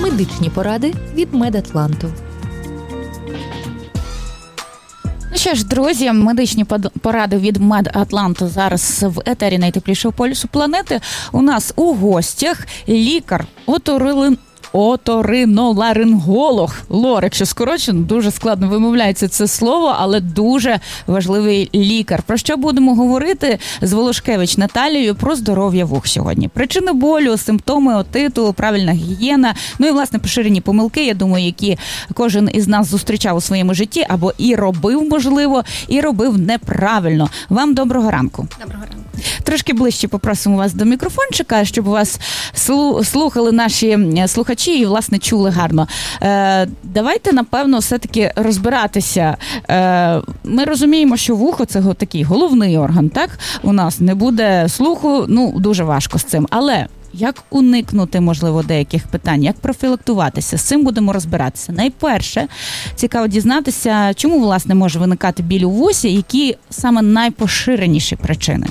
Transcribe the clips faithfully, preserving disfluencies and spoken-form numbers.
Медичні поради від Медатланту. Ну що ж, друзі, медичні поради від Медатланту зараз в етері найтеплішого полюсу планети. У нас у гостях лікар оторилин. Оториноларинголог, лор, якщо скорочено, дуже складно вимовляється це слово, але дуже важливий лікар. Про що будемо говорити з Волошкевич Наталією про здоров'я вух сьогодні? Причини болю, симптоми отиту, правильна гігієна, ну і, власне, поширені помилки, я думаю, які кожен із нас зустрічав у своєму житті або і робив, можливо, і робив неправильно. Вам доброго ранку. Доброго ранку. Трошки ближче попросимо вас до мікрофончика, щоб вас слухали наші слухачі і, власне, чули гарно. Е, давайте, напевно, все-таки розбиратися. Е, ми розуміємо, що вухо – це такий головний орган, так? У нас не буде слуху, ну, дуже важко з цим. Але як уникнути, можливо, деяких питань, як профілактуватися, з цим будемо розбиратися. Найперше, цікаво дізнатися, чому, власне, може виникати біль у вусі, які саме найпоширеніші причини?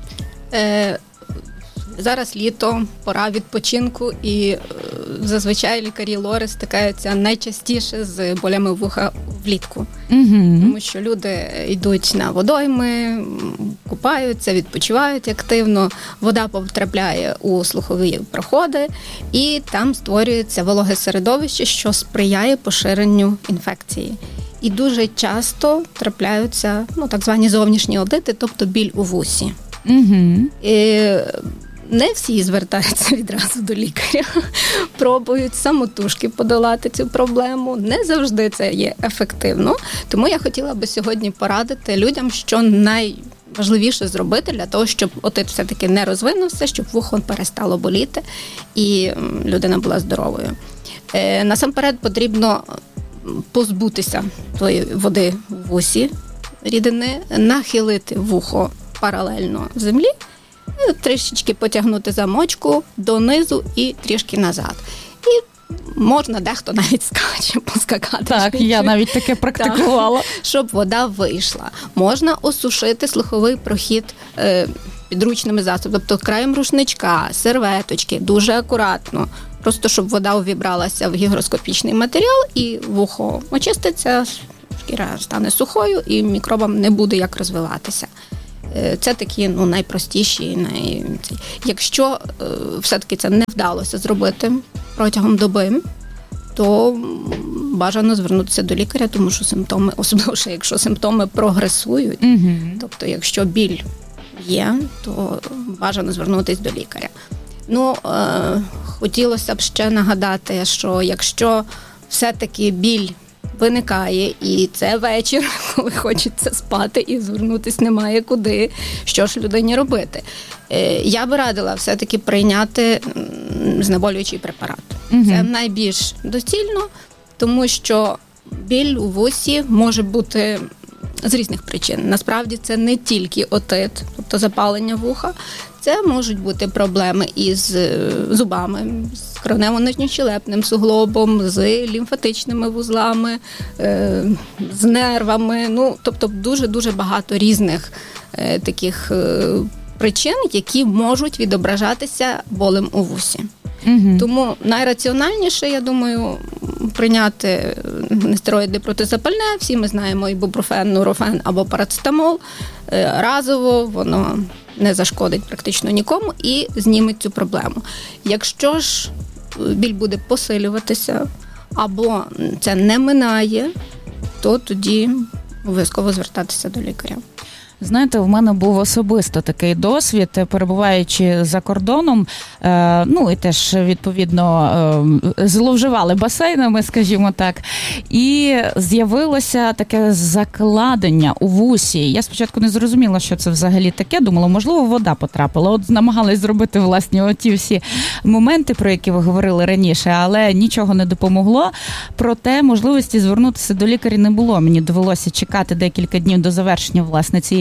Е, зараз літо, пора відпочинку, і е, зазвичай лікарі-лори стикаються найчастіше з болями вуха влітку. Угу. Тому що люди йдуть на водойми, купаються, відпочивають активно, вода потрапляє у слухові проходи, і там створюється вологе середовище, що сприяє поширенню інфекції. І дуже часто трапляються, ну, так звані зовнішні отити, тобто біль у вусі. Угу. І не всі звертаються відразу до лікаря, пробують самотужки подолати цю проблему. Не завжди це є ефективно. Тому я хотіла би сьогодні порадити людям, що найважливіше зробити для того, щоб отит все-таки не розвинувся, щоб вухо перестало боліти і людина була здоровою. Насамперед потрібно позбутися тої води в вусі, рідини, нахилити вухо паралельно землі, трішечки потягнути замочку донизу і трішки назад. І можна, дехто навіть скаче, поскакати. Так, я навіть таке практикувала. Так, щоб вода вийшла. Можна осушити слуховий прохід е, підручними засобами, тобто краєм рушничка, серветочки, дуже акуратно. Просто щоб вода увібралася в гігроскопічний матеріал і вухо очиститься, шкіра стане сухою і мікробам не буде як розвиватися. Це такі, ну, найпростіші. Най... Якщо е, все-таки це не вдалося зробити протягом доби, то бажано звернутися до лікаря, тому що симптоми, особливо, якщо симптоми прогресують, угу. тобто якщо біль є, то бажано звернутися до лікаря. Ну, е, хотілося б ще нагадати, що якщо все-таки біль виникає, і це вечір, коли хочеться спати і звернутися немає куди, що ж людині робити. Я би радила все-таки прийняти знеболюючий препарат. Угу. Це найбільш доцільно, тому що біль у вусі може бути з різних причин. Насправді це не тільки отит, тобто запалення вуха, це можуть бути проблеми із зубами, з кровево-нижньощелепним суглобом, з лімфатичними вузлами, з нервами. Ну, тобто дуже-дуже багато різних таких причин, які можуть відображатися болем у вусі. Угу. Тому найраціональніше, я думаю, прийняти нестероїди протизапальне. Всі ми знаємо ібупрофен, нурофен або парацетамол. Разово воно не зашкодить практично нікому і зніметь цю проблему. Якщо ж біль буде посилюватися або це не минає, то тоді обов'язково звертатися до лікаря. Знаєте, в мене був особисто такий досвід, перебуваючи за кордоном, е, ну і теж, відповідно, е, зловживали басейнами, скажімо так, і з'явилося таке закладення у вусі. Я спочатку не зрозуміла, що це взагалі таке, думала, можливо, вода потрапила. От намагалась зробити, власне, оті всі моменти, про які ви говорили раніше, але нічого не допомогло. Проте можливості звернутися до лікаря не було. Мені довелося чекати декілька днів до завершення, власне, цієї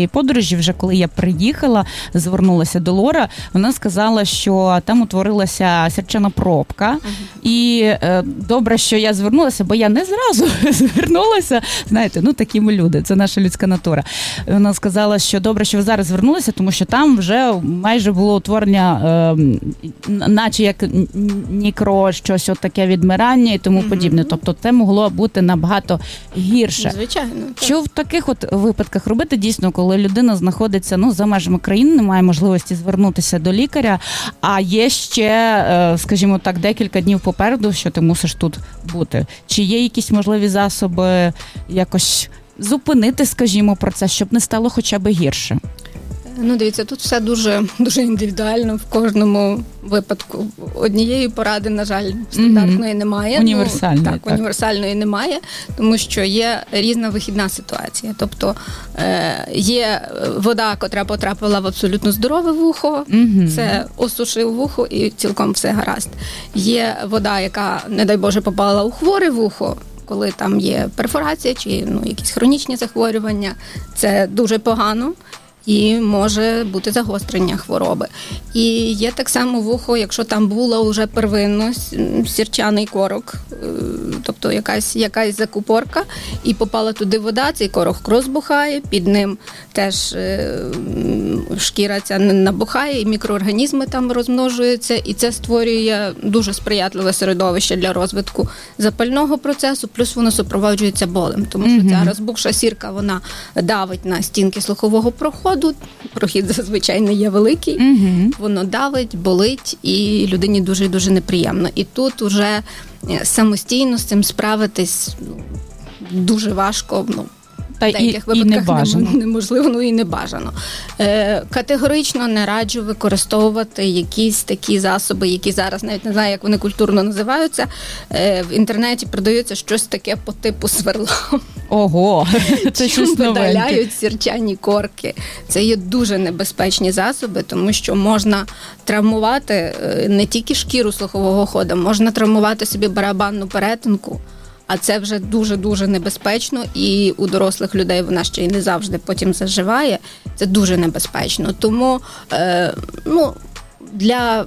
подорожі, вже коли я приїхала, звернулася до Лора, вона сказала, що там утворилася сірчана пробка. Uh-huh. І е, добре, що я звернулася, бо я не зразу звернулася. Знаєте, ну такі ми люди, це наша людська натура. Вона сказала, що добре, що ви зараз звернулися, тому що там вже майже було утворення, е, наче як нікро, щось от таке відмирання і тому uh-huh. подібне. Тобто це могло бути набагато гірше. Звичайно. Так. Що в таких от випадках робити дійсно, коли людина знаходиться ну, за межами країни, немає можливості звернутися до лікаря, а є ще, скажімо так, декілька днів попереду, що ти мусиш тут бути? Чи є якісь можливі засоби якось зупинити, скажімо, процес, щоб не стало хоча б гірше? Ну, дивіться, тут все дуже, дуже індивідуально в кожному випадку. Однієї поради, на жаль, стандартної mm-hmm. немає. Універсальної. Ну, так, так, універсальної немає, тому що є різна вихідна ситуація. Тобто е, є вода, котра потрапила в абсолютно здорове вухо, mm-hmm. це осушив вухо і цілком все гаразд. Є вода, яка, не дай Боже, попала у хворе вухо, коли там є перфорація чи ну, якісь хронічні захворювання, це дуже погано. І може бути загострення хвороби. І є так само вухо, якщо там була вже первинно сірчаний корок, тобто якась, якась закупорка, і попала туди вода, цей корок розбухає, під ним теж шкіра ця набухає, і мікроорганізми там розмножуються, і це створює дуже сприятливе середовище для розвитку запального процесу, плюс воно супроводжується болем, тому що mm-hmm. ця розбухша сірка, вона давить на стінки слухового проходу, прохід зазвичай не є великий, mm-hmm. воно давить, болить, і людині дуже-дуже неприємно. І тут уже самостійно з цим справитись ну, дуже важко, ну, та в деяких і, випадках і неможливо, ну і не бажано. Е, категорично не раджу використовувати якісь такі засоби, які зараз, навіть не знаю, як вони культурно називаються, е, в інтернеті продаються щось таке по типу сверла. Ого, це щось новеньке. Видаляють сірчані корки. Це є дуже небезпечні засоби, тому що можна травмувати не тільки шкіру слухового ходу, можна травмувати собі барабанну перетинку, а це вже дуже-дуже небезпечно, і у дорослих людей вона ще й не завжди потім заживає. Це дуже небезпечно. Тому, е, ну, для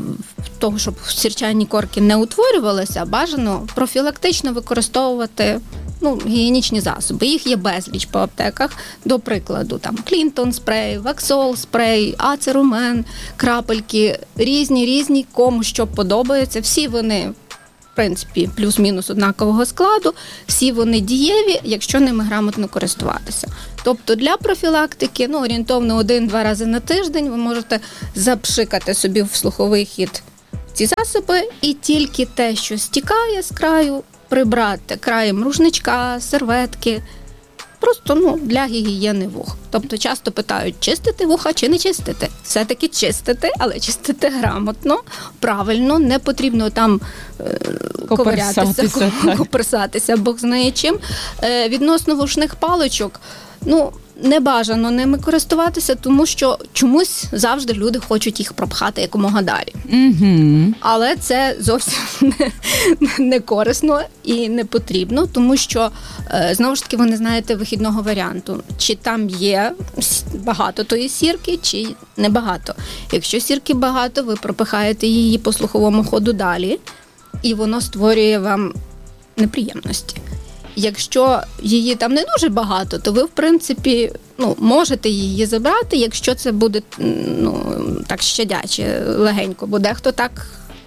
того, щоб сірчані корки не утворювалися, бажано профілактично використовувати ну, гігієнічні засоби. Їх є безліч по аптеках. До прикладу, там Клінтон спрей, Ваксол спрей, Ацерумен, крапельки, різні-різні, кому що подобається. Всі вони, в принципі, плюс-мінус однакового складу, всі вони дієві, якщо ними грамотно користуватися. Тобто для профілактики, ну, орієнтовно один-два рази на тиждень ви можете запшикати собі в слуховий хід ці засоби і тільки те, що стікає з краю, прибрати краєм рушничка, серветки, просто ну, для гігієни вух. Тобто часто питають, чистити вуха чи не чистити. Все-таки чистити, але чистити грамотно, правильно, не потрібно там е, ковирятися, коперсатися, Бог знає чим. Е, відносно вушних паличок, ну, не бажано ними користуватися, тому що чомусь завжди люди хочуть їх пропхати якомога далі. Mm-hmm. Але це зовсім не, не корисно і не потрібно, тому що, знову ж таки, ви не знаєте вихідного варіанту. Чи там є багато тої сірки, чи небагато. Якщо сірки багато, ви пропихаєте її по слуховому ходу далі, і воно створює вам неприємності. Якщо її там не дуже багато, то ви, в принципі, ну, можете її забрати, якщо це буде, ну, так щадяче, легенько, бо дехто так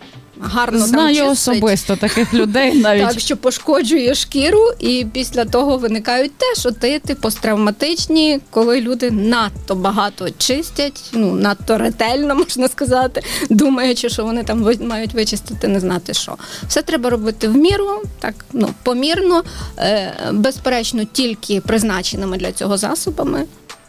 гарно знаю там чистить. Знаю особисто таких людей навіть. Так, що пошкоджує шкіру, і після того виникають теж отити посттравматичні, коли люди надто багато чистять, ну, надто ретельно, можна сказати, думаючи, що вони там мають вичистити не знати що. Все треба робити в міру, так, ну, помірно, е, безперечно, тільки призначеними для цього засобами.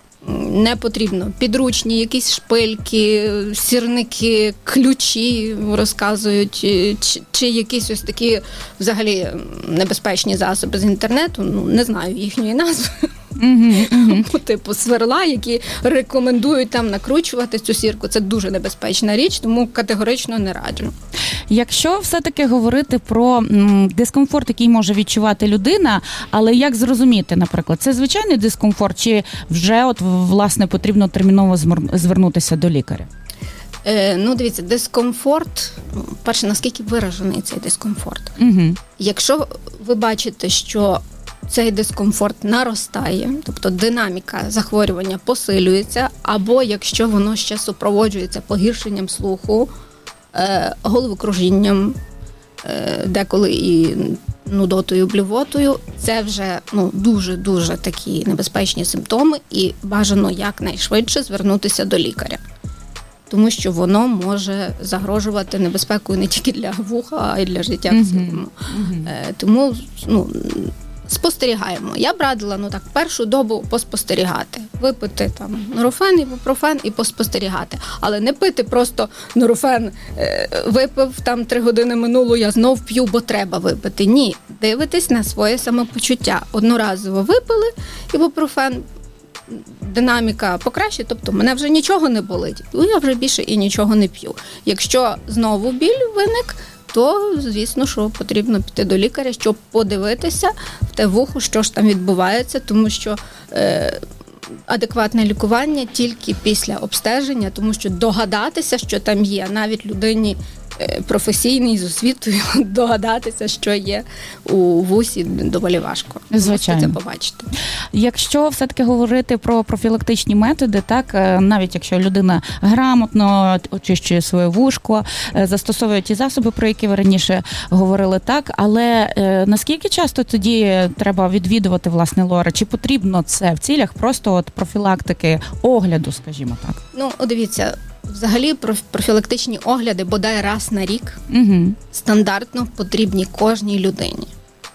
Не потрібно підручні, якісь шпильки, сірники, ключі розказують, чи, чи якісь ось такі взагалі небезпечні засоби з інтернету, ну, не знаю їхньої назви. Угу, угу. Типу сверла, які рекомендують там накручувати цю сірку. Це дуже небезпечна річ, тому категорично не раджу. Якщо все-таки говорити про м, дискомфорт, який може відчувати людина, але як зрозуміти, наприклад, це звичайний дискомфорт, чи вже от, власне, потрібно терміново звернутися до лікаря? Е, ну, дивіться, дискомфорт, перше, наскільки виражений цей дискомфорт. Угу. Якщо ви бачите, що цей дискомфорт наростає, тобто динаміка захворювання посилюється, або якщо воно ще супроводжується погіршенням слуху, е, головокружінням, е, деколи і нудотою, блювотою, це вже ну, дуже-дуже такі небезпечні симптоми і бажано якнайшвидше звернутися до лікаря. Тому що воно може загрожувати небезпекою не тільки для вуха, а й для життя в цілому. Mm-hmm. Е, тому ну, спостерігаємо. Я б радила ну, так, першу добу поспостерігати. Випити там нурофен, ібупрофен і поспостерігати. Але не пити просто нурофен, е, випив, там три години минуло, я знов п'ю, бо треба випити. Ні, дивитись на своє самопочуття. Одноразово випили ібупрофен, динаміка покращить, тобто мене вже нічого не болить, то я вже більше і нічого не п'ю. Якщо знову біль виник, то, звісно, що потрібно піти до лікаря, щоб подивитися в те вухо, що ж там відбувається, тому що е, адекватне лікування тільки після обстеження, тому що догадатися, що там є, навіть людині професійний, з освітою, догадатися, що є у вусі, доволі важко. Звичайно. Можете це побачити. Якщо все-таки говорити про профілактичні методи, так, навіть якщо людина грамотно очищує своє вушко, застосовує ті засоби, про які ви раніше говорили, так, але наскільки часто тоді треба відвідувати, власне, лора? Чи потрібно це в цілях просто от профілактики, огляду, скажімо так? Ну, дивіться, взагалі профілактичні огляди бодай раз на рік угу. стандартно потрібні кожній людині.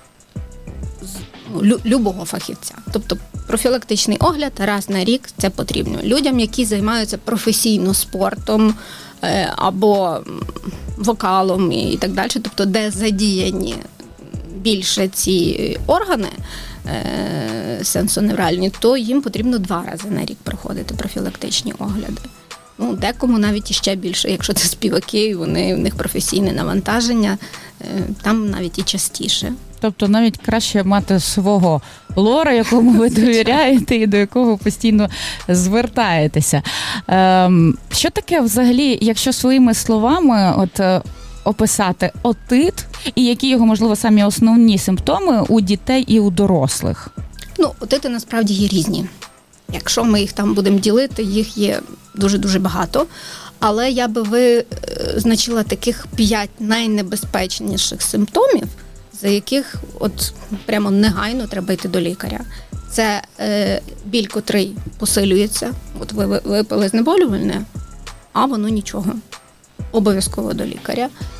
Лю- любого фахівця. Тобто профілактичний огляд раз на рік це потрібно. Людям, які займаються професійно спортом е, або вокалом і так далі, тобто де задіяні більше ці органи е, сенсоневральні, то їм потрібно два рази на рік проходити профілактичні огляди. Ну, декому навіть іще більше, якщо це співаки, вони, в них професійне навантаження, там навіть і частіше. Тобто навіть краще мати свого лора, якому ви довіряєте і до якого постійно звертаєтеся. Ем, що таке взагалі, якщо своїми словами от, описати отит і які його, можливо, самі основні симптоми у дітей і у дорослих? Ну, отити насправді є різні. Якщо ми їх там будемо ділити, їх є дуже-дуже багато. Але я би визначила таких п'ять найнебезпечніших симптомів, за яких от прямо негайно треба йти до лікаря. Це е, біль, котрий посилюється. От ви випили знеболювальне, а воно нічого. Обов'язково до лікаря.